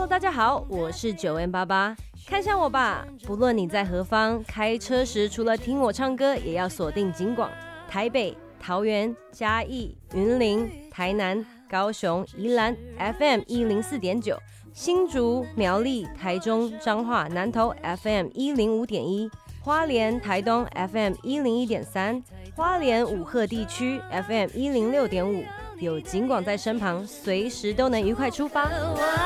Hello， 大家好，我是9N88，看向我吧。不论你在何方，开车时除了听我唱歌，也要锁定警广、台北、桃园、嘉义、云林、台南、高雄、宜兰 FM104.9，新竹、苗栗、台中、彰化、南投 FM105.1，花莲、台东 FM101.3，花莲五鹤地区 FM106.5，有警广在身旁，随时都能愉快出发。